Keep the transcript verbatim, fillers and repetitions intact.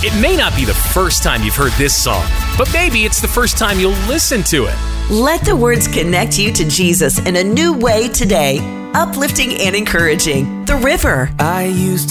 It may not be the first time you've heard this song, but maybe it's the first time you'll listen to it. Let the words connect you to Jesus in a new way today. Uplifting and encouraging. The River. I used